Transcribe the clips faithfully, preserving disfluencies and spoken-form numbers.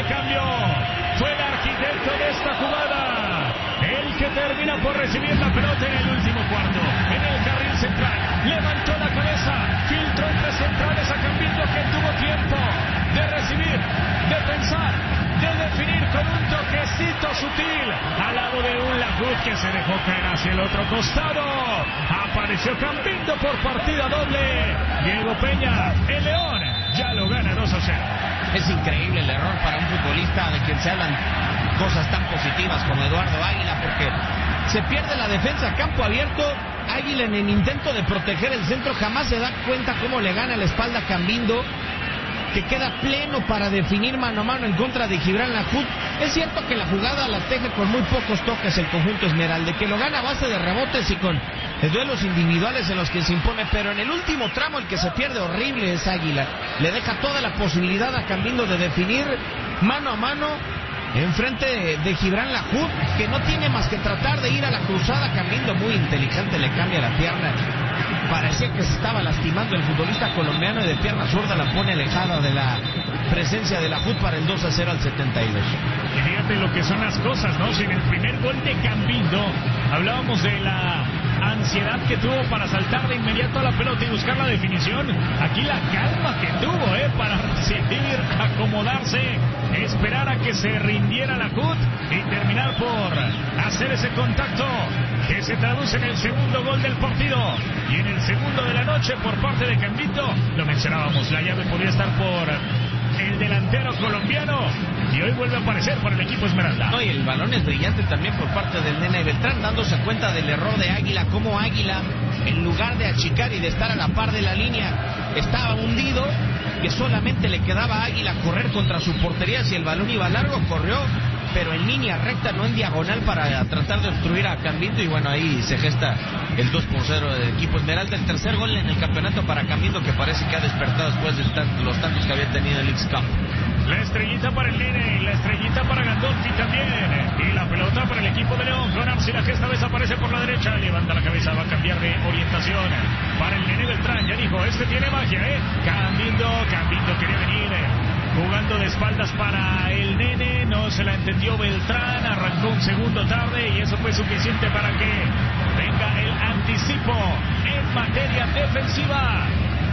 cambio. Fue el arquitecto de esta jugada, el que termina por recibir la pelota en el último cuarto, en el carril central. Levantó la cabeza, filtró entre centrales a Cambindo, que tuvo tiempo de recibir, de pensar, de definir con un toquecito sutil al lado de un Lahoud que se dejó caer hacia el otro costado. Apareció Cambindo por partida doble. Diego Peña, el León, ya lo gana dos a cero. Es increíble el error para un futbolista de quien se hablan cosas tan positivas como Eduardo Águila, porque se pierde la defensa a campo abierto. Águila, en el intento de proteger el centro, jamás se da cuenta cómo le gana la espalda a Cambindo, que queda pleno para definir mano a mano en contra de Gibran Lahoud. Es cierto que la jugada la teje con muy pocos toques el conjunto esmeralda, que lo gana a base de rebotes y con duelos individuales en los que se impone, pero en el último tramo el que se pierde horrible es Águila. Le deja toda la posibilidad a Cambindo de definir mano a mano enfrente de, de Gibran Lahoud, que no tiene más que tratar de ir a la cruzada. Cambindo, muy inteligente, le cambia la pierna. Parecía que se estaba lastimando el futbolista colombiano y de pierna zurda la pone alejada de la presencia de Lahoud para el dos a cero al setenta y dos. Y fíjate lo que son las cosas, ¿no? Si en el primer gol de Cambindo hablábamos de la ansiedad que tuvo para saltar de inmediato a la pelota y buscar la definición, aquí la calma que tuvo, ¿eh? Para recibir, acomodarse, esperar a que se rindiera Lahoud y terminar por hacer ese contacto que se traduce en el segundo gol del partido y en el segundo de la noche por parte de Cambindo. Lo mencionábamos, la llave podría estar por el delantero colombiano y hoy vuelve a aparecer para el equipo esmeralda. No, y el balón es brillante también por parte del Nene Beltrán, dándose cuenta del error de Águila, como Águila, en lugar de achicar y de estar a la par de la línea, estaba hundido, que solamente le quedaba a Águila correr contra su portería. Si el balón iba largo, corrió, pero en línea recta, no en diagonal, para tratar de obstruir a Cambindo, y bueno, ahí se gesta el dos por cero del equipo esmeralda. El tercer gol en el campeonato para Cambindo, que parece que ha despertado después de los tantos que había tenido el X-Cup. La estrellita para el Nene y la estrellita para Gandolfi también. Y la pelota para el equipo de León. Con Arcila, que esta vez aparece por la derecha. Levanta la cabeza, va a cambiar de orientación. Para el Nene Beltrán, ya dijo, este tiene magia, ¿eh? Cambindo, Cambindo quería venir. Jugando de espaldas para el Nene, no se la entendió Beltrán, arrancó un segundo tarde y eso fue suficiente para que venga el anticipo en materia defensiva.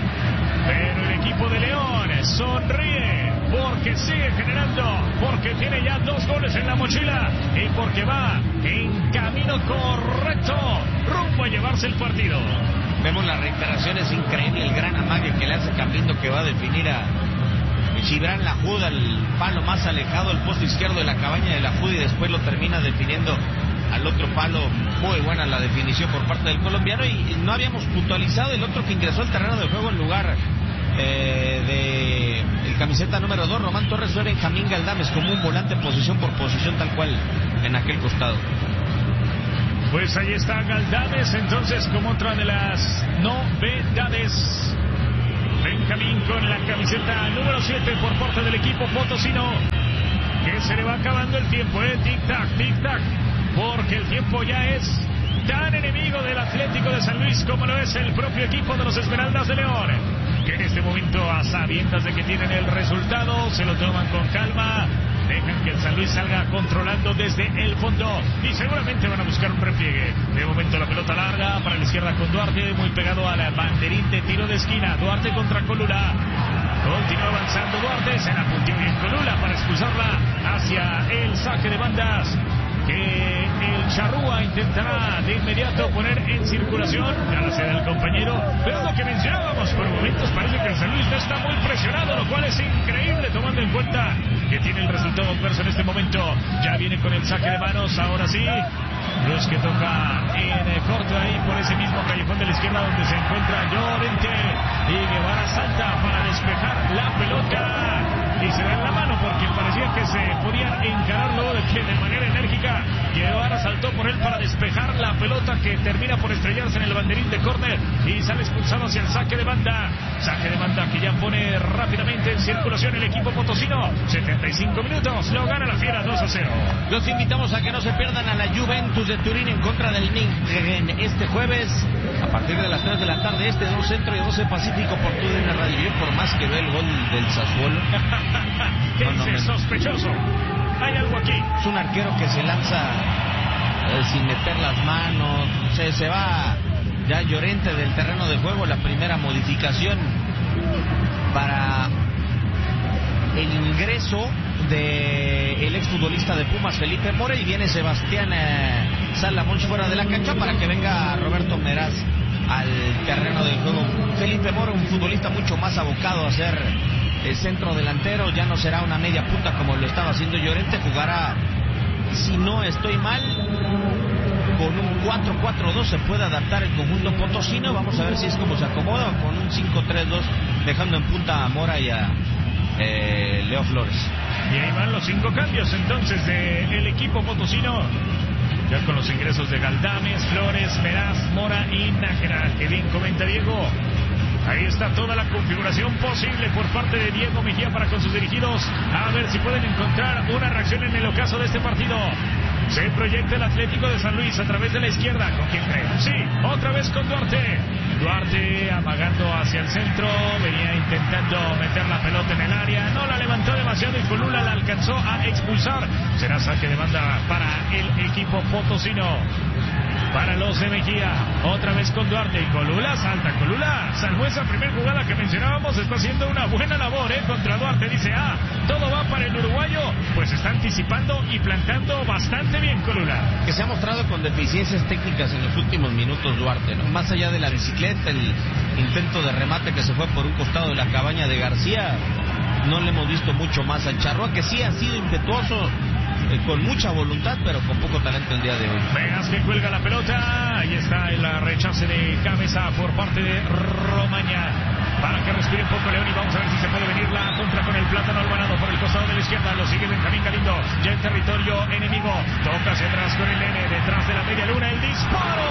Pero el equipo de León sonríe porque sigue generando, porque tiene ya dos goles en la mochila y porque va en camino correcto rumbo a llevarse el partido. Vemos la reiteración, es increíble el gran amague que le hace Cambindo, que va a definir a Gibran Lahoud al palo más alejado, el poste izquierdo de la cabaña de Lahoud, y después lo termina definiendo al otro palo. Muy buena la definición por parte del colombiano, y no habíamos puntualizado el otro que ingresó al terreno de juego en lugar eh, de el camiseta número dos, Román Torres, fue Benjamín Galdames, como un volante posición por posición, tal cual en aquel costado. Pues ahí está Galdames, entonces, como otra de las novedades. Benjamín con la camiseta número siete por parte del equipo potosino, que se le va acabando el tiempo, eh, tic-tac, tic-tac, porque el tiempo ya es tan enemigo del Atlético de San Luis como lo es el propio equipo de los Esmeraldas de León, que en este momento, a sabiendas de que tienen el resultado, se lo toman con calma, dejan que el San Luis salga controlando desde el fondo y seguramente van a buscar un repliegue. De momento la pelota larga para la izquierda con Duarte, muy pegado a la banderín de tiro de esquina. Duarte contra Colula, continúa avanzando Duarte, se la puntió bien Colula para expulsarla hacia el saque de bandas, que el Charrúa intentará de inmediato poner en circulación. Ya la cede al compañero, pero es lo que mencionábamos, por momentos parece que el San Luis no está muy presionado, lo cual es increíble tomando en cuenta que tiene el resultado adverso en este momento. Ya viene con el saque de manos, ahora sí, Cruz, que toca en corto ahí por ese mismo callejón de la izquierda donde se encuentra Llorente, y Guevara salta para despejar la pelota y se da en la mano porque parecía que se podían encararlo de, que de manera enérgica Guevara saltó por él para despejar la pelota, que termina por estrellarse en el banderín de córner y sale expulsado hacia el saque de banda. Saque de banda que ya pone rápidamente en circulación el equipo potosino. setenta y cinco minutos, lo gana la Fiera dos a cero. Los invitamos a que no se pierdan a la Juventus de Turín en contra del Nijmegen este jueves a partir de las tres de la tarde, este dos centro y doce pacífico por T U D N Radio. Yo por más que veo el gol del Sassuolo ¿Qué no, no, dice? no. Sospechoso. Hay algo aquí. Es un arquero que se lanza eh, sin meter las manos, se, se va ya Llorente del terreno de juego. La primera modificación para el ingreso de el exfutbolista de Pumas, Felipe Mora, y viene Sebastián eh, Salamón fuera de la cancha para que venga Roberto Meraz al terreno del juego. Felipe Mora, un futbolista mucho más abocado a ser el centro delantero, ya no será una media punta como lo estaba haciendo Llorente, jugará, si no estoy mal, con un cuatro cuatro dos se puede adaptar el conjunto potosino. Vamos a ver si es como se acomoda, o con un cinco tres dos, dejando en punta a Mora y a eh, Leo Flores. Y ahí van los cinco cambios entonces del equipo potosino, ya con los ingresos de Galdames, Flores, Meraz, Mora y Nájera. Que bien comenta Diego. Ahí está toda la configuración posible por parte de Diego Mejía para con sus dirigidos. A ver si pueden encontrar una reacción en el ocaso de este partido. Se proyecta el Atlético de San Luis a través de la izquierda. ¿Con quién cree? Sí, otra vez con Duarte. Duarte amagando hacia el centro. Venía intentando meter la pelota en el área. No la levantó demasiado y Colula la alcanzó a expulsar. Será saque de banda para el equipo potosino. Para los de Mejía, otra vez con Duarte y Colula, salta Colula, salvó esa primera jugada que mencionábamos, está haciendo una buena labor eh, contra Duarte, dice, ah, todo va para el uruguayo, pues está anticipando y plantando bastante bien Colula. Que se ha mostrado con deficiencias técnicas en los últimos minutos Duarte, ¿no? Más allá de la bicicleta, el intento de remate que se fue por un costado de la cabaña de García, no le hemos visto mucho más al Charrúa, que sí ha sido impetuoso, Eh, con mucha voluntad, pero con poco talento el día de hoy. Vegas que cuelga la pelota. Ahí está el rechace de cabeza por parte de Romaña. Para que respire un poco León y vamos a ver si se puede venir la contra con el Plátano Alvarado por el costado de la izquierda. Lo sigue Benjamín Galindo. Ya en territorio enemigo. Toca hacia atrás con el Nene. Detrás de la media luna. El disparo.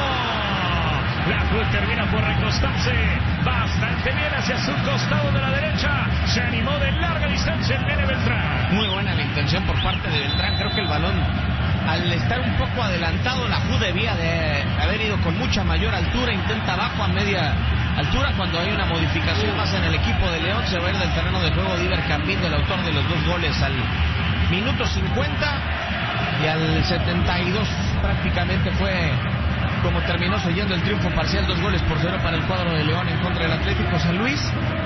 La Cruz termina por recostarse bastante bien hacia su costado de la derecha. Se animó de larga distancia el Nene Beltrán. Muy buena la intención por parte de Beltrán. Creo que el balón, al estar un poco adelantado, la J U debía de haber ido con mucha mayor altura. Intenta abajo a media altura. Cuando hay una modificación más en el equipo de León, se va a ir del terreno de juego Diver Cambindo, el autor de los dos goles, al minuto cincuenta, y al setenta y dos prácticamente fue como terminó sellando el triunfo parcial, dos goles por cero para el cuadro de León en contra del Atlético San Luis.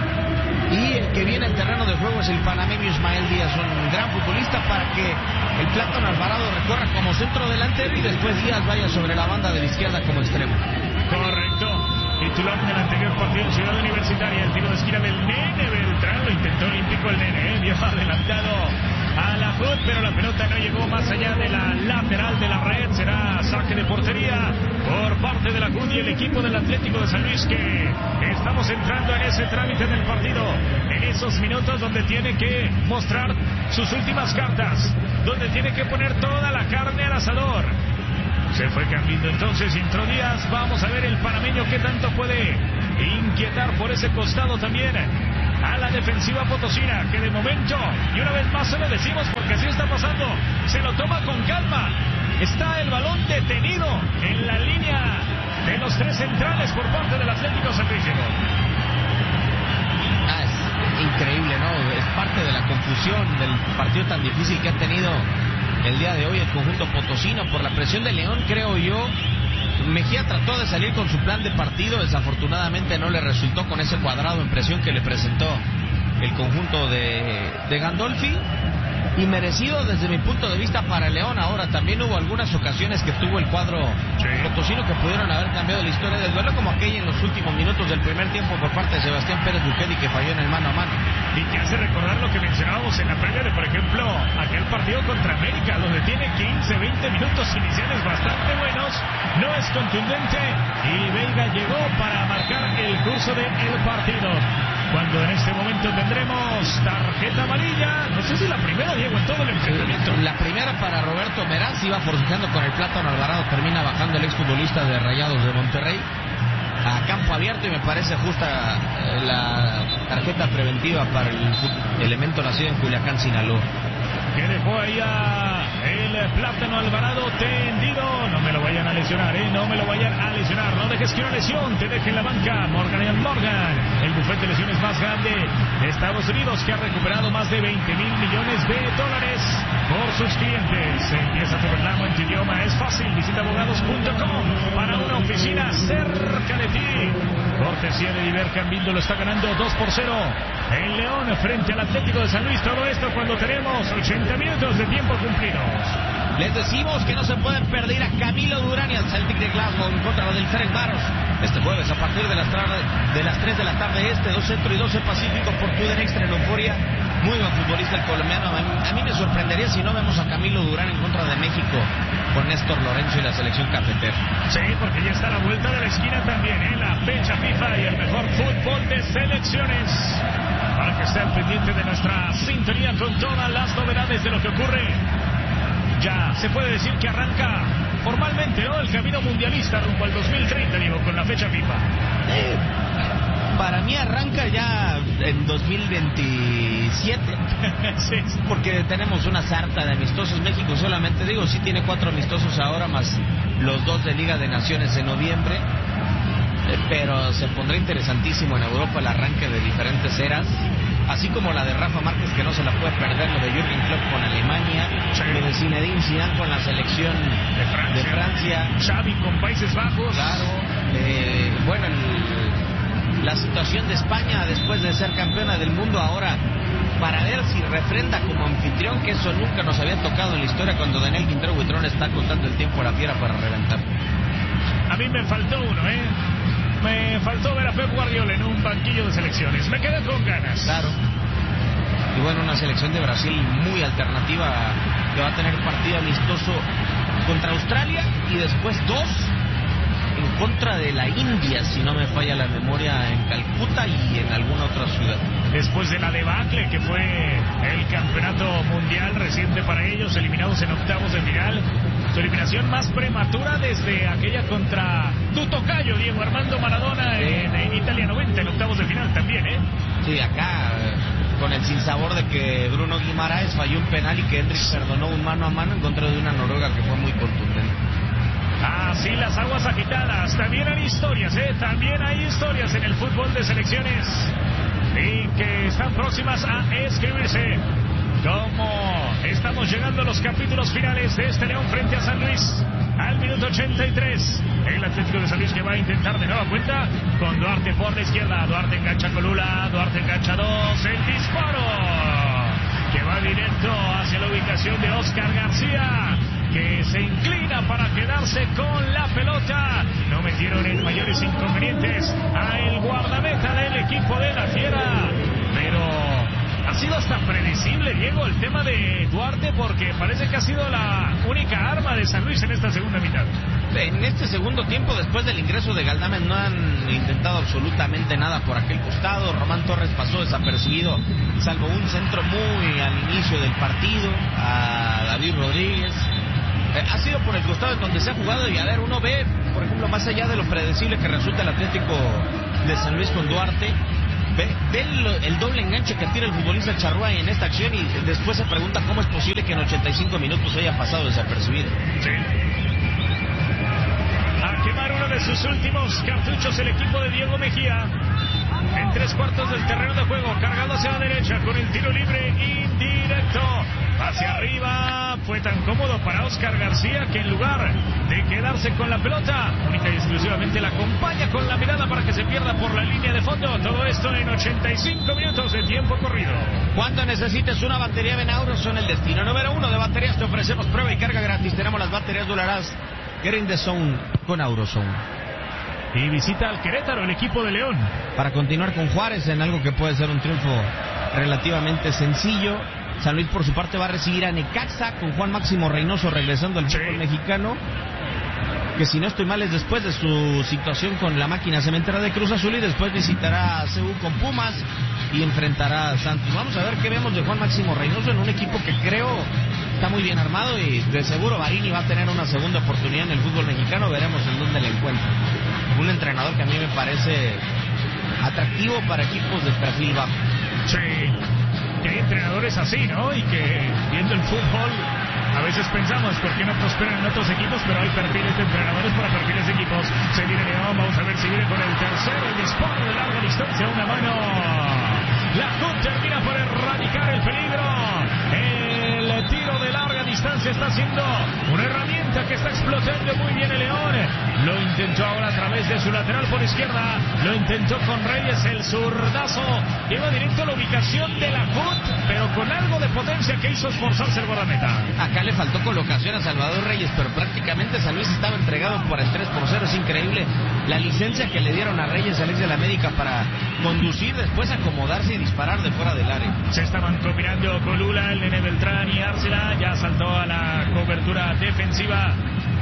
Y el que viene al terreno de juego es el panameño Ismael Díaz, un gran futbolista, para que el Plátano Alvarado recorra como centro delantero y después Díaz vaya sobre la banda de la izquierda como extremo. Correcto. Titular del anterior partido en Ciudad Universitaria, el tiro de esquina del Nene Beltrán, lo intentó olímpico el Nene, ¿eh? Vio adelantado a la J U D, pero la pelota no llegó más allá de la lateral de la red. Será saque de portería por parte de la J U D y el equipo del Atlético de San Luis, que estamos entrando en ese trámite del partido, en esos minutos donde tiene que mostrar sus últimas cartas, donde tiene que poner toda la carne al asador. Se fue cambiando entonces, entró Díaz. Vamos a ver el panameño qué tanto puede inquietar por ese costado también a la defensiva potosina, que de momento, y una vez más se lo decimos porque así está pasando, se lo toma con calma. Está el balón detenido en la línea de los tres centrales por parte del Atlético San Luis. Ah, es increíble, ¿no? Es parte de la confusión del partido tan difícil que ha tenido el día de hoy el conjunto potosino por la presión de León, creo yo. Mejía trató de salir con su plan de partido, desafortunadamente no le resultó con ese cuadrado en presión que le presentó el conjunto de, de Gandolfi, y merecido desde mi punto de vista para León. Ahora también hubo algunas ocasiones que tuvo el cuadro sí. potosino que pudieron haber cambiado la historia del duelo, como aquella en los últimos minutos del primer tiempo por parte de Sebastián Pérez Buquedi, que falló en el mano a mano. Y que hace recordar lo que mencionábamos en la previa de, por ejemplo, aquel partido contra América, donde tiene quince, veinte minutos iniciales bastante buenos, no es contundente, y Veiga llegó para marcar el curso del partido. Cuando en este momento tendremos tarjeta amarilla, no sé si la primera, Diego, en todo el enfrentamiento. La primera para Roberto Meraz, iba forcejeando con el Plátano Alvarado, termina bajando el exfutbolista de Rayados de Monterrey a campo abierto, y me parece justa la tarjeta preventiva para el elemento nacido en Culiacán, Sinaloa. Que dejó ahí a el Plátano Alvarado tendido. No me lo vayan a lesionar, ¿eh? No me lo vayan a lesionar. No dejes que una lesión te deje en la banca. Morgan y Morgan, el bufete bufete de lesiones más grande de Estados Unidos, que ha recuperado más de veinte mil millones de dólares por sus clientes. Empieza tu reclamo en tu idioma, es fácil. Visita abogados punto com para una oficina cerca de ti. Cortesía de Diver, Cambindo lo está ganando dos por cero en León frente al Atlético de San Luis. Todo esto cuando tenemos ochenta minutos de tiempo cumplidos. Les decimos que no se pueden perder a Camilo Durán y al Celtic de Glasgow en contra del Ferencváros este jueves a partir de las, de las tres de la tarde este, dos centro y doce pacífico por T U D N Extra en Euforia. Muy buen futbolista el colombiano. A mí, a mí me sorprendería si no vemos a Camilo Durán en contra de México con Néstor Lorenzo y la selección cafetera. Sí, porque ya está a la vuelta de la esquina también, en ¿eh? La fecha FIFA y el mejor fútbol de selecciones. Para que esté al pendiente de nuestra sintonía con todas las novedades de lo que ocurre. Ya se puede decir que arranca formalmente, ¿no?, el camino mundialista rumbo al dos mil treinta, digo, con la fecha FIFA. Eh, para mí arranca ya en dos mil veintisiete. Sí, porque tenemos una sarta de amistosos. México solamente, digo, sí tiene cuatro amistosos ahora, más los dos de Liga de Naciones en noviembre. Eh, pero se pondrá interesantísimo en Europa el arranque de diferentes eras. Así como la de Rafa Márquez, que no se la puede perder, lo de Jürgen Klopp con Alemania, sí. Lo de Zinedine Zidane con la selección de Francia, de Francia. Xavi con Países Bajos. Claro. Eh, bueno, el, la situación de España después de ser campeona del mundo ahora, para ver si refrenda como anfitrión, que eso nunca nos había tocado en la historia cuando Daniel Quintero Buitrón está contando el tiempo a la fiera para reventar. A mí me faltó uno, ¿eh? Me faltó ver a Pep Guardiola en un banquillo de selecciones. Me quedé con ganas. Claro. Y bueno, una selección de Brasil muy alternativa, que va a tener partido amistoso contra Australia y después dos en contra de la India, si no me falla la memoria, en Calcuta y en alguna otra ciudad. Después de la debacle que fue el campeonato mundial reciente para ellos, eliminados en octavos de final. Su eliminación más prematura desde aquella contra tu tocayo, Diego Armando Maradona, sí. en, en Italia noventa, en octavos de final también, ¿eh? Sí, acá con el sinsabor de que Bruno Guimaraes falló un penal y que Hendrix perdonó un mano a mano en contra de una Noruega que fue muy contundente. Ah, sí, las aguas agitadas. También hay historias, ¿eh? También hay historias en el fútbol de selecciones y que están próximas a escribirse. Como estamos llegando a los capítulos finales de este León frente a San Luis, al minuto ochenta y tres, el Atlético de San Luis que va a intentar de nueva cuenta con Duarte por la izquierda. Duarte engancha con Lula, Duarte engancha dos, el disparo que va directo hacia la ubicación de Oscar García, que se inclina para quedarse con la pelota. No metieron en mayores inconvenientes a el guardameta del equipo de la Fiera, pero ha sido hasta predecible, Diego, el tema de Duarte, porque parece que ha sido la única arma de San Luis en esta segunda mitad. En este segundo tiempo, después del ingreso de Galdames, no han intentado absolutamente nada por aquel costado. Román Torres pasó desapercibido, salvo un centro muy al inicio del partido a David Rodríguez. Eh, ha sido por el costado en donde se ha jugado, y a ver, uno ve, por ejemplo, más allá de lo predecible que resulta el Atlético de San Luis con Duarte, ve, ve el, el doble enganche que tira el futbolista Charrúa en esta acción, y después se pregunta cómo es posible que en ochenta y cinco minutos haya pasado desapercibido. Sí. A quemar uno de sus últimos cartuchos el equipo de Diego Mejía, en tres cuartos del terreno de juego, cargado hacia la derecha con el tiro libre indirecto hacia arriba. Fue tan cómodo para Oscar García que en lugar de quedarse con la pelota, única y exclusivamente la acompaña con la mirada para que se pierda por la línea de fondo. Todo esto en ochenta y cinco minutos de tiempo corrido. Cuando necesites una batería de Auroson, el destino número uno de baterías, te ofrecemos prueba y carga gratis. Tenemos las baterías Duraraz Get in the Zone con Auroson. Y visita al Querétaro, el equipo de León, para continuar con Juárez en algo que puede ser un triunfo relativamente sencillo. San Luis, por su parte, va a recibir a Necaxa con Juan Máximo Reynoso regresando al fútbol sí. mexicano, que si no estoy mal es después de su situación con la máquina cementera de Cruz Azul, y después visitará a C U con Pumas y enfrentará a Santos. Vamos a ver qué vemos de Juan Máximo Reynoso en un equipo que creo está muy bien armado, y de seguro Barini va a tener una segunda oportunidad en el fútbol mexicano. Veremos en dónde le encuentra. Un entrenador que a mí me parece atractivo para equipos de perfil bajo. Sí. que hay entrenadores así, ¿no? Y que viendo el fútbol a veces pensamos por qué no prosperan en otros equipos, pero hay perfiles de entrenadores para perfiles de equipos. Se viene León, vamos a ver si viene con el tercero, el disparo de larga distancia, una mano. La Hood termina por erradicar el peligro. El tiro de larga distancia está siendo una herramienta que está explotando muy bien el León. Lo intentó ahora a través de su lateral por izquierda. Lo intentó con Reyes, el zurdazo. Lleva directo a la ubicación de la Hood, pero con algo de potencia que hizo esforzarse el guardameta. Acá le faltó colocación a Salvador Reyes, pero prácticamente San Luis estaba entregado por el tres por cero. Es increíble la licencia que le dieron a Reyes, al ex de la América, para conducir, después acomodarse y disparar de fuera del área. Se estaban combinando Colula, el Nene Beltrán y Arcela. Ya saltó a la cobertura defensiva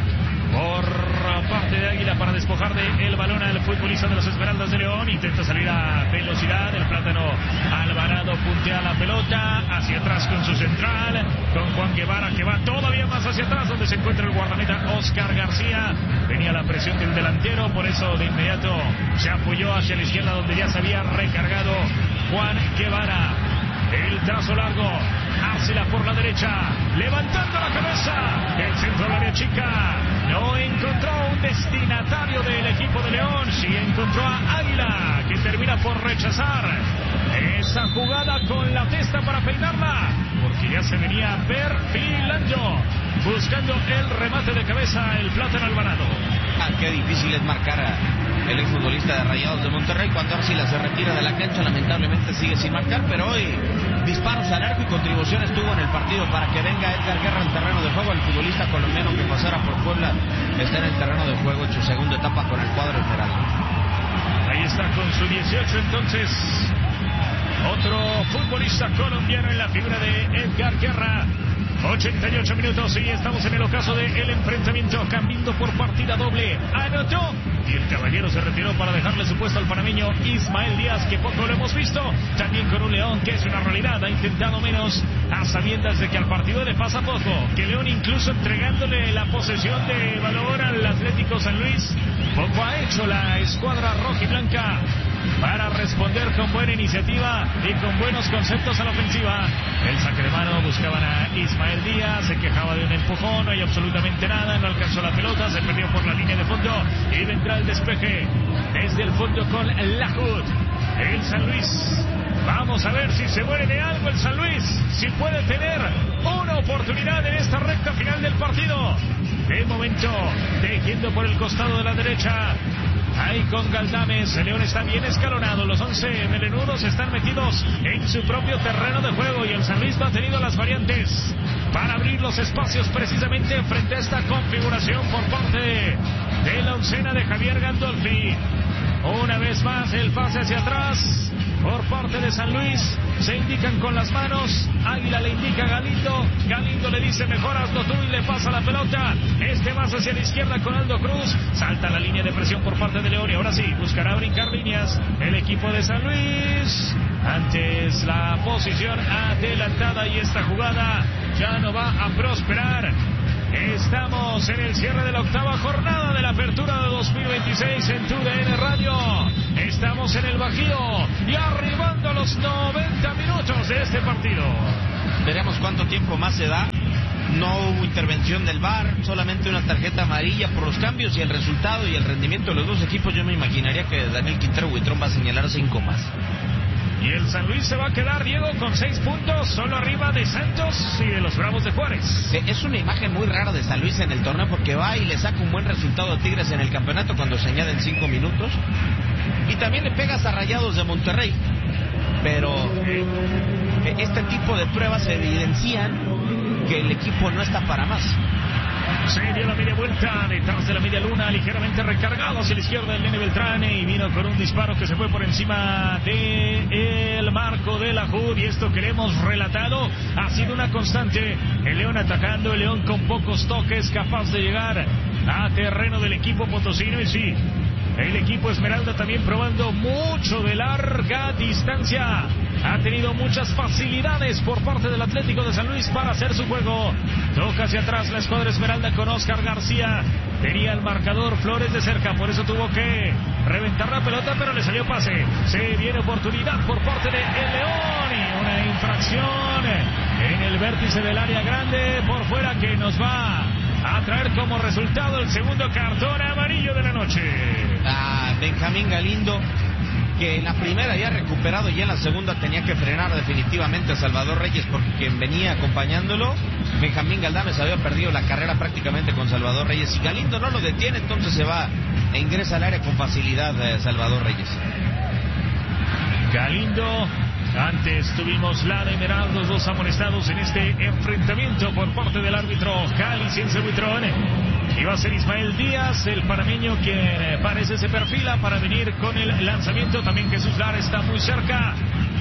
por parte de Águila para despojar de el balón al futbolista de los Esmeraldas de León. Intenta salir a velocidad. El Plátano Alvarado puntea la pelota hacia atrás con su central, con Juan Guevara, que va todavía más hacia atrás, donde se encuentra el guardameta Oscar García. Venía la presión del delantero, por eso de inmediato se apoyó hacia la izquierda, donde ya se había recargado Juan Guevara. El trazo largo, Arcela por la derecha, levantando la cabeza, el centro del área chica. No encontró un destinatario del equipo de León, sí encontró a Águila, que termina por rechazar esa jugada con la testa para peinarla, porque ya se venía perfilando, buscando el remate de cabeza el Plátano Alvarado. Ah, qué difícil es marcar a el exfutbolista de Rayados de Monterrey. Cuando Arcila se retira de la cancha, lamentablemente sigue sin marcar, pero hoy disparos al arco y contribuciones tuvo en el partido para que venga Edgar Guerra al terreno de juego. El futbolista colombiano que pasara por Puebla está en el terreno de juego en su segunda etapa con el cuadro esmeralda. Ahí está con su dieciocho, entonces otro futbolista colombiano en la figura de Edgar Guerra. ochenta y ocho minutos y estamos en el ocaso del enfrentamiento. Cambindo por partida doble, anotó y el caballero se retiró para dejarle su puesto al panameño Ismael Díaz, que poco lo hemos visto. También con un León que es una realidad, ha intentado menos a sabiendas de que al partido le pasa poco, que León incluso entregándole la posesión de valor al Atlético San Luis. Poco ha hecho la escuadra roja y blanca para responder con buena iniciativa y con buenos conceptos a la ofensiva. El saque de mano, buscaban a Ismael Díaz, se quejaba de un empujón, no hay absolutamente nada, no alcanzó la pelota, se perdió por la línea de fondo y vendrá el despeje desde el fondo con la Hood. El San Luis, vamos a ver si se muere de algo el San Luis, si puede tener una oportunidad en esta recta final del partido. De momento, tejiendo por el costado de la derecha, ahí con Galdames. El León está bien escalonado, los once melenudos están metidos en su propio terreno de juego y el San Luis no ha tenido las variantes para abrir los espacios precisamente frente a esta configuración por parte de la oncena de Javier Gandolfi. Una vez más el pase hacia atrás por parte de San Luis, se indican con las manos, Águila le indica a Galindo, Galindo le dice mejor hazlo tú y le pasa la pelota, este más hacia la izquierda con Aldo Cruz, salta la línea de presión por parte de León y ahora sí, buscará brincar líneas el equipo de San Luis, antes la posición adelantada y esta jugada ya no va a prosperar. Estamos en el cierre de la octava jornada de la apertura de dos mil veintiséis en T U D N Radio. Estamos en el Bajío y arribando a los noventa minutos de este partido. Veremos cuánto tiempo más se da. No hubo intervención del V A R, solamente una tarjeta amarilla por los cambios y el resultado y el rendimiento de los dos equipos. Yo me imaginaría que Daniel Quintero Huitrón va a señalar cinco más. Y el San Luis se va a quedar, Diego, con seis puntos, solo arriba de Santos y de los Bravos de Juárez. Es una imagen muy rara de San Luis en el torneo porque va y le saca un buen resultado a Tigres en el campeonato cuando se añaden cinco minutos. Y también le pegas a Rayados de Monterrey. Pero eh, este tipo de pruebas evidencian que el equipo no está para más. Se dio la media vuelta detrás de la media luna, ligeramente recargado hacia la izquierda el Nene Beltrán y vino con un disparo que se fue por encima del marco de la Hood. Y esto que le hemos relatado ha sido una constante. El León atacando, el León con pocos toques, capaz de llegar a terreno del equipo potosino. Y sí, El equipo Esmeralda también probando mucho de larga distancia. Ha tenido muchas facilidades por parte del Atlético de San Luis para hacer su juego. Toca hacia atrás la escuadra Esmeralda con Oscar García. Tenía el marcador Flores de cerca, por eso tuvo que reventar la pelota, pero le salió pase. Se viene oportunidad por parte de El León y una infracción en el vértice del área grande por fuera que nos va a traer como resultado el segundo cartón amarillo de la noche. Ah, Benjamín Galindo, que en la primera ya recuperado y en la segunda tenía que frenar definitivamente a Salvador Reyes porque quien venía acompañándolo, Benjamín Galdames, había perdido la carrera prácticamente con Salvador Reyes y Galindo no lo detiene, entonces se va e ingresa al área con facilidad eh, Salvador Reyes. Galindo, antes tuvimos la de Meraldos, dos amonestados en este enfrentamiento por parte del árbitro Cali Ciense Buitrón. Iba a ser Ismael Díaz, el panameño, quien parece se perfila para venir con el lanzamiento. También Jesús Lara está muy cerca,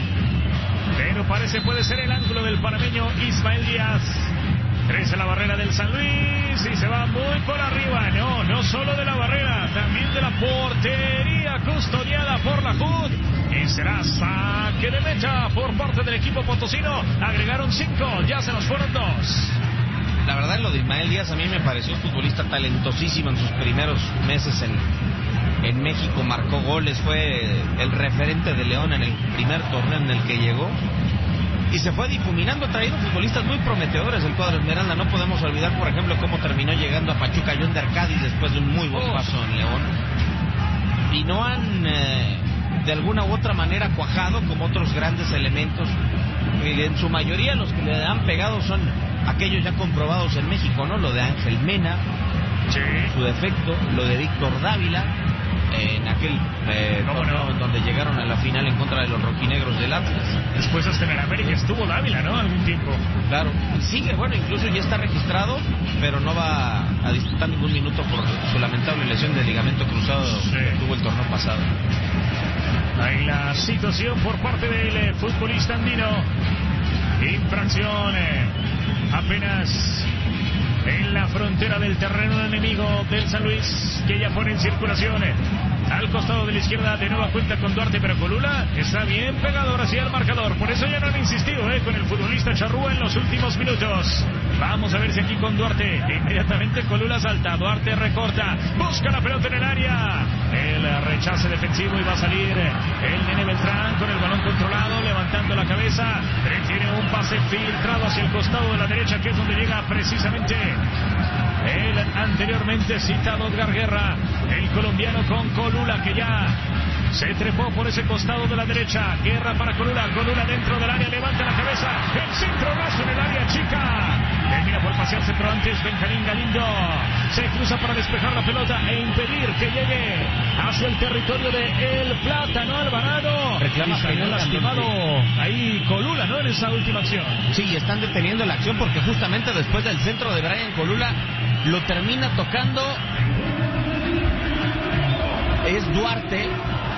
pero parece puede ser el ángulo del panameño Ismael Díaz. Crece la barrera del San Luis y se va muy por arriba. No, no solo de la barrera, también de la portería custodiada por la J U D. Y será saque de meta por parte del equipo potosino. Agregaron cinco, ya se nos fueron dos. La verdad, lo de Ismael Díaz a mí me pareció un futbolista talentosísimo en sus primeros meses en, en México. Marcó goles, fue el referente de León en el primer torneo en el que llegó. Y se fue difuminando, trayendo futbolistas muy prometedores el cuadro Esmeralda. No podemos olvidar, por ejemplo, cómo terminó llegando a Pachuca Yonder Arcadis después de un muy buen paso en León. Y no han, eh, de alguna u otra manera, cuajado como otros grandes elementos. Y en su mayoría los que le han pegado son aquellos ya comprobados en México, ¿no? Lo de Ángel Mena, sí, su defecto, lo de Víctor Dávila, en aquel eh, no, torneo no. donde llegaron a la final en contra de los rojinegros del Atlas. Después hasta en el América estuvo Dávila, ¿no? Algún tiempo. Claro, sigue, bueno, incluso ya está registrado, pero no va a disputar ningún minuto por su lamentable lesión de ligamento cruzado sí. que tuvo el torneo pasado. Ahí la situación por parte del eh, futbolista andino. Infracción eh, apenas en la frontera del terreno enemigo del San Luis, que ya pone en circulación eh, al costado de la izquierda. De nueva cuenta con Duarte, pero Colula está bien pegado ahora sí al marcador. Por eso ya no han insistido eh, con el futbolista Charrúa en los últimos minutos. Vamos a ver si aquí con Duarte inmediatamente Colula salta, Duarte recorta, busca la pelota en el área, el rechace defensivo y va a salir el Nene Beltrán con el balón controlado, levantando la cabeza, tiene un pase filtrado hacia el costado de la derecha, que es donde llega precisamente el anteriormente citado Edgar Guerra, el colombiano con Colula, que ya se trepó por ese costado de la derecha. Guerra para Colula, Colula dentro del área, levanta la cabeza, el centro raso en el área chica, termina por pasearse, pero antes Benjamín Galindo se cruza para despejar la pelota e impedir que llegue hacia el territorio de El Plátano Alvarado. Reclama penal lastimado ahí Colula, ¿no? En esa última acción. Sí, están deteniendo la acción porque justamente después del centro de Brian Colula lo termina tocando es Duarte,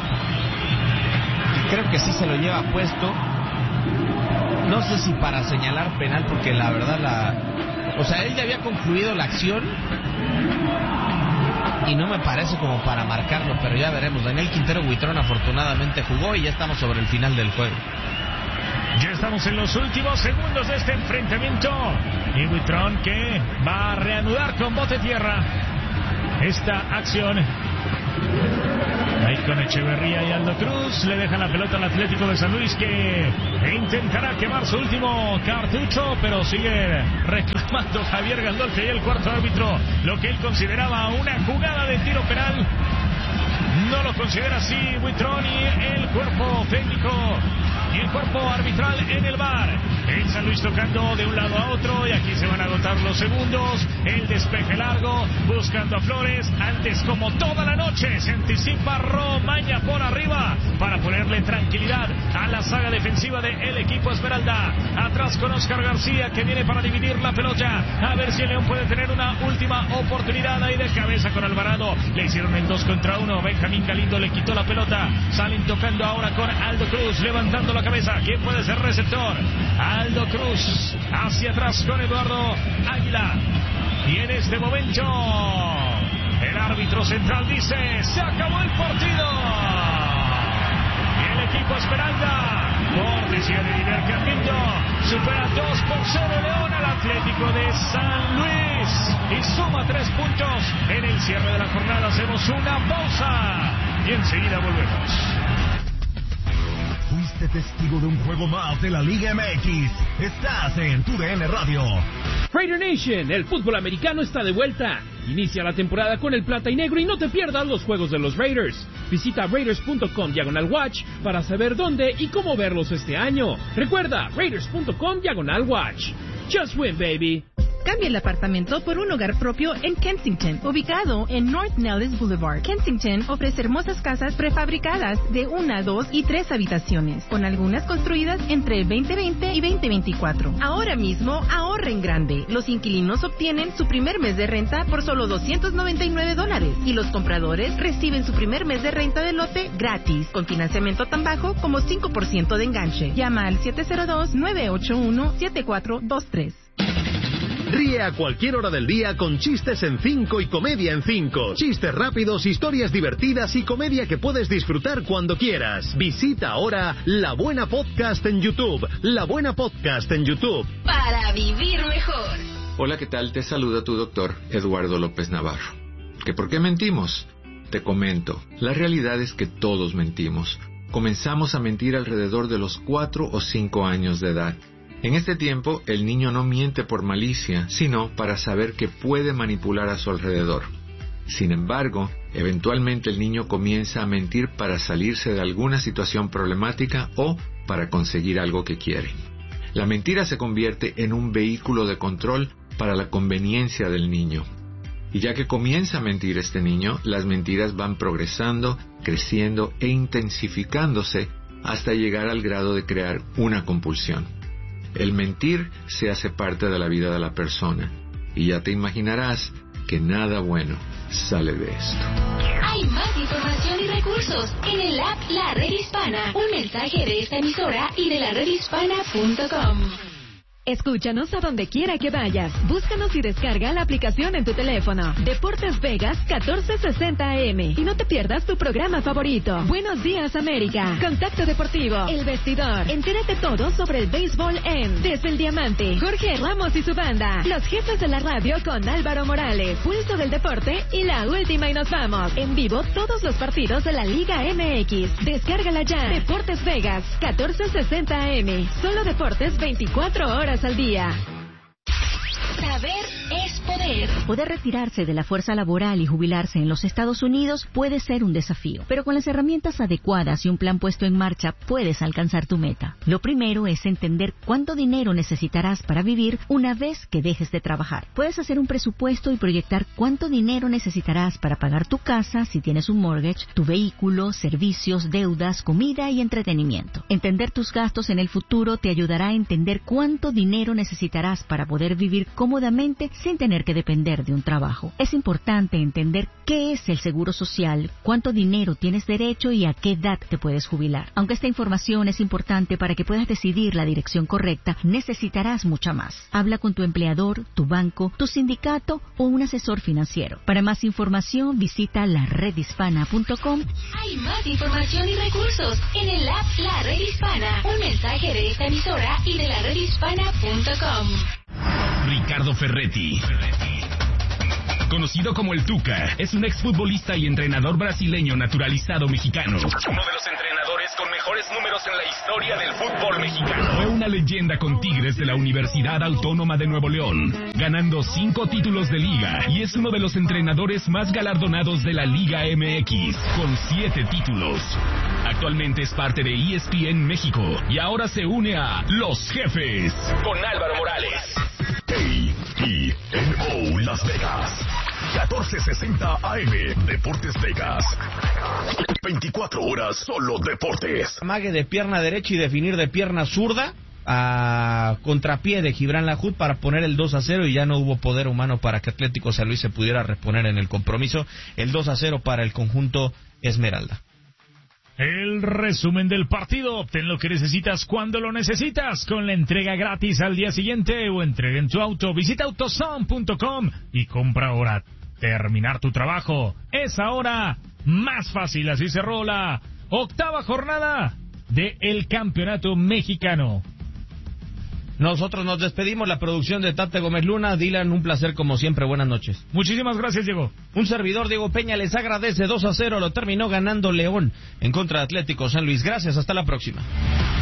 que creo que sí se lo lleva puesto. No sé si para señalar penal, porque la verdad la... O sea, él ya había concluido la acción y no me parece como para marcarlo, pero ya veremos. Daniel Quintero Buitrón afortunadamente jugó y ya estamos sobre el final del juego. Ya estamos en los últimos segundos de este enfrentamiento y Buitrón que va a reanudar con bote tierra esta acción. Ahí con Echeverría y Aldo Cruz le dejan la pelota al Atlético de San Luis, que intentará quemar su último cartucho, pero sigue reclamando Javier Gandolfi y el cuarto árbitro lo que él consideraba una jugada de tiro penal. No lo considera así Buitrón y el cuerpo técnico y el cuerpo arbitral en el V A R. El San Luis tocando de un lado a otro y aquí se van a agotar los segundos. El despeje largo buscando a Flores. Antes, como toda la noche, se anticipa Romaña por arriba para ponerle tranquilidad a la saga defensiva del equipo Esmeralda. Atrás con Oscar García, que viene para dividir la pelota. A ver si el León puede tener una última oportunidad. Ahí de cabeza con Alvarado. Le hicieron el dos contra uno. Benjamín Galindo le quitó la pelota. Salen tocando ahora con Aldo Cruz, levantando la cabeza. ¿Quién puede ser receptor? Aldo Cruz hacia atrás con Eduardo Águila. Y en este momento el árbitro central dice, se acabó el partido. Y el equipo Esmeralda, por decisión de Diver Campiño, supera dos por cero León al Atlético de San Luis y suma tres puntos. En el cierre de la jornada hacemos una pausa y enseguida volvemos. Fuiste testigo de un juego más de la Liga M X. Estás en tu D N Radio. Raider Nation, el fútbol americano está de vuelta. Inicia la temporada con el plata y negro y no te pierdas los juegos de los Raiders. Visita raiders punto com diagonal watch para saber dónde y cómo verlos este año. Recuerda, raiders punto com diagonal watch. Just win, baby. Cambia el apartamento por un hogar propio en Kensington, ubicado en North Nellis Boulevard. Kensington ofrece hermosas casas prefabricadas de una, dos y tres habitaciones, con algunas construidas entre el veinte veinte y veinte veinticuatro. Ahora mismo, ahorra en grande. Los inquilinos obtienen su primer mes de renta por solo doscientos noventa y nueve dólares y los compradores reciben su primer mes de renta del lote gratis, con financiamiento tan bajo como cinco por ciento de enganche. Llama al siete cero dos, nueve ocho uno, siete cuatro dos tres. Ríe a cualquier hora del día con chistes en cinco y comedia en cinco. Chistes rápidos, historias divertidas y comedia que puedes disfrutar cuando quieras. Visita ahora La Buena Podcast en YouTube. La Buena Podcast en YouTube. Para vivir mejor. Hola, ¿qué tal? Te saluda tu doctor, Eduardo López Navarro. ¿Que por qué mentimos? Te comento. La realidad es que todos mentimos. Comenzamos a mentir alrededor de los cuatro o cinco años de edad. En este tiempo, el niño no miente por malicia, sino para saber que puede manipular a su alrededor. Sin embargo, eventualmente el niño comienza a mentir para salirse de alguna situación problemática o para conseguir algo que quiere. La mentira se convierte en un vehículo de control para la conveniencia del niño. Y ya que comienza a mentir este niño, las mentiras van progresando, creciendo e intensificándose hasta llegar al grado de crear una compulsión. El mentir se hace parte de la vida de la persona, y ya te imaginarás que nada bueno sale de esto. Hay más información y recursos en el app La Red Hispana. Un mensaje de esta emisora y de la red hispana punto com. Escúchanos a donde quiera que vayas. Búscanos y descarga la aplicación en tu teléfono. Deportes Vegas catorce sesenta A M. Y no te pierdas tu programa favorito. Buenos días, América. Contacto Deportivo. El Vestidor. Entérate todo sobre el béisbol en Desde el Diamante. Jorge Ramos y su banda. Los jefes de la radio con Álvaro Morales. Pulso del Deporte y La Última y nos vamos. En vivo todos los partidos de la Liga M X. Descárgala ya. Deportes Vegas catorce sesenta A M. Solo deportes veinticuatro horas al día. Saber es poder. Poder retirarse de la fuerza laboral y jubilarse en los Estados Unidos puede ser un desafío, pero con las herramientas adecuadas y un plan puesto en marcha puedes alcanzar tu meta. Lo primero es entender cuánto dinero necesitarás para vivir una vez que dejes de trabajar. Puedes hacer un presupuesto y proyectar cuánto dinero necesitarás para pagar tu casa si tienes un mortgage, tu vehículo, servicios, deudas, comida y entretenimiento. Entender tus gastos en el futuro te ayudará a entender cuánto dinero necesitarás para poder vivir cómodamente sin tener que depender de un trabajo. Es importante entender qué es el seguro social, cuánto dinero tienes derecho y a qué edad te puedes jubilar. Aunque esta información es importante para que puedas decidir la dirección correcta, necesitarás mucha más. Habla con tu empleador, tu banco, tu sindicato o un asesor financiero. Para más información, visita la red hispana punto com. Hay más información y recursos en el app La Red Hispana. Un mensaje de esta emisora y de la red hispana punto com. Ricardo Ferretti, conocido como el Tuca, es un exfutbolista y entrenador brasileño naturalizado mexicano. Uno de los entrenadores con mejores números en la historia del fútbol mexicano. Fue una leyenda con Tigres de la Universidad Autónoma de Nuevo León, ganando cinco títulos de liga, y es uno de los entrenadores más galardonados de la Liga M X, con siete títulos. Actualmente es parte de E S P N México y ahora se une a Los Jefes con Álvaro Morales. A E N O Las Vegas, catorce sesenta A M, Deportes Vegas. veinticuatro horas solo deportes. Amague de pierna derecha y definir de pierna zurda a contrapié de Gibran Lahoud para poner el dos a cero, y ya no hubo poder humano para que Atlético San Luis se pudiera reponer en el compromiso. El dos a cero para el conjunto Esmeralda. El resumen del partido. Obtén lo que necesitas cuando lo necesitas, con la entrega gratis al día siguiente o entrega en tu auto. Visita autosom punto com y compra ahora. terminar tu trabajo. Es ahora más fácil. Así cerró la octava jornada del Campeonato Mexicano. Nosotros nos despedimos, la producción de Tate Gómez Luna. Dylan, un placer como siempre, buenas noches. Muchísimas gracias, Diego. Un servidor, Diego Peña, les agradece. Dos a cero, lo terminó ganando León en contra de Atlético San Luis. Gracias, hasta la próxima.